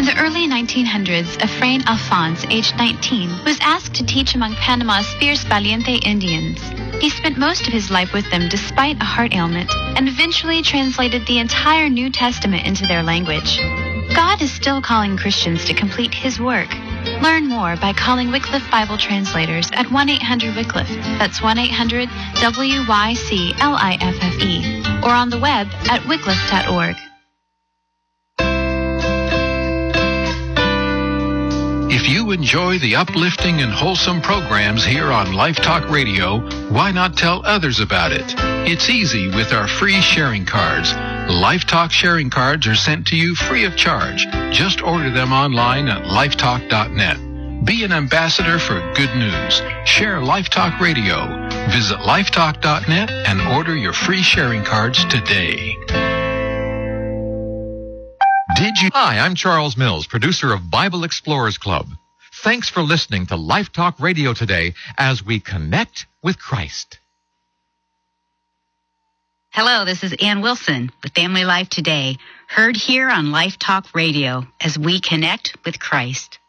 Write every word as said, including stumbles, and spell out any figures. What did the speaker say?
In the early nineteen hundreds, Efrain Alphonse, aged nineteen, was asked to teach among Panama's fierce Valiente Indians. He spent most of his life with them despite a heart ailment, and eventually translated the entire New Testament into their language. God is still calling Christians to complete his work. Learn more by calling Wycliffe Bible Translators at one eight hundred Wycliffe. That's one eight hundred W Y C L I F F E. Or on the web at wycliffe dot org. If you enjoy the uplifting and wholesome programs here on Life Talk Radio, why not tell others about it? It's easy with our free sharing cards. Life Talk sharing cards are sent to you free of charge. Just order them online at lifetalk dot net. Be an ambassador for good news. Share Life Talk Radio. Visit lifetalk dot net and order your free sharing cards today. Did you? Hi, I'm Charles Mills, producer of Bible Explorers Club. Thanks for listening to Life Talk Radio today as we connect with Christ. Hello, this is Ann Wilson with Family Life Today, heard here on Life Talk Radio as we connect with Christ.